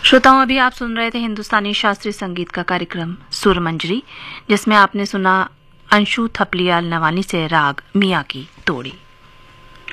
श्रोताओं, अभी आप सुन रहे थे हिंदुस्तानी शास्त्रीय संगीत का कार्यक्रम सुर मंजरी, जिसमें आपने सुना अंशु थपलियाल नवानी से राग मियाँ की तोड़ी।